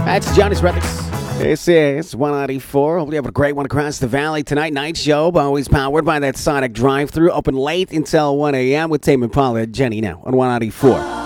That's Jonas Brothers. This is 194. Hope you have a great one across the valley tonight. Night show, always powered by that Sonic drive-thru. Open late until 1 a.m. with Tame Impala. Jenny now on 194.